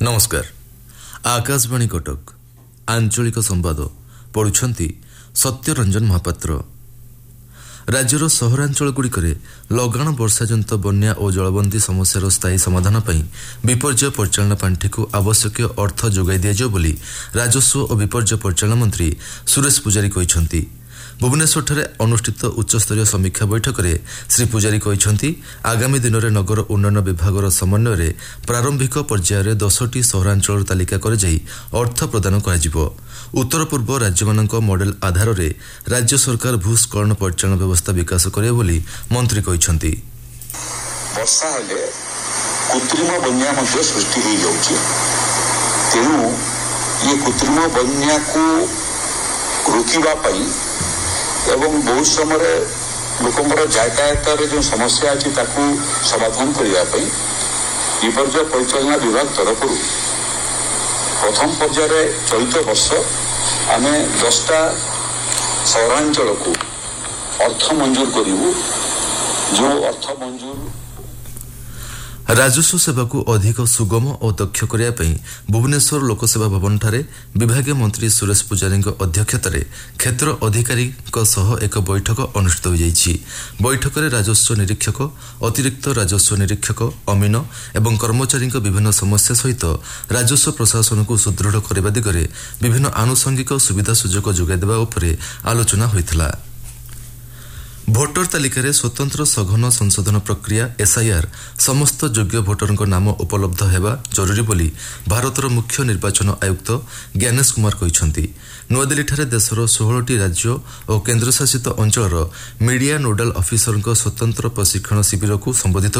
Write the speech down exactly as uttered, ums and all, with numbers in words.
नमस्कार आकाशवाणी कटक आंचलिक संवाद पढ़ुछंती सत्यरंजन महापात्र। राज्यर सहरांचलगुड़िकरे लगाण वर्षाजनित बन्या और जलबंदी समस्यार स्थायी समाधान पर विपर्यय परिचालना पांठि को आवश्यक अर्थ जोगाई दिया बोली राजस्व और विपर्यय परिचालना मंत्री सुरेश पुजारी कहिसंती। भुवनेश्वर अनुष्ठित उच्चस्तरीय समीक्षा बैठक में श्री पुजारी कहिसंती आगामी दिन में नगर उन्नयन विभाग समन्वय प्रारंभिक पर्यायर दसटी सहरांचल तालिका कराई अर्थ प्रदान कर उत्तर पूर्व राज्य मॉडल आधार में राज्य सरकार भूस्खलन परिचालन व्यवस्था विकास करे बोली मंत्री कहिसंती। वर्षा हेले कृत्रिम बन्या मध्ये सृष्टि हो जाउछि, तेणु ये कृत्रिम बन्या को रोकिबा पई एवं बहुत समय लोकंर यातायात जो समस्या अच्छी समाधान करने विपर्यय परिचालना विभाग तरफ प्रथम पर्यायर चलित वर्ष आम दसटा सहरांचल को अर्थ मंजूर करूँ। जो अर्थ मंजूर राजस्व सेवा को अधिक सुगम और दक्ष करने भुवनेश्वर लोकसेवा भवन ठारे विभागीय मंत्री सुरेश पुजारी अध्यक्षतार क्षेत्र अधिकारी एक बैठक अनुष्ठित हो जाइछि। बैठक में राजस्व निरीक्षक, अतिरिक्त राजस्व निरीक्षक, अमीन एवं कर्मचारी विभिन्न समस्या सहित राजस्व प्रशासन को सुदृढ़ करने दिगरे विभिन्न आनुषंगिक सुविधा सुजोग जोगाई देवा उपरे आलोचना होइथिला। भोटर तालिकार स्वतंत्र सघन संशोधन प्रक्रिया एसआईआर समस्त योग्य भोटर नाम उपलब्ध हेबा जरूरी बोली भारतर मुख्य निर्वाचन आयुक्त ज्ञानेश कुमार कहिसंती। नुआदिल्ली देशर षोहलटी राज्य और केन्द्रशासित अंचल मीडिया नोडाल ऑफिसर स्वतंत्र प्रशिक्षण शिविर को संबोधित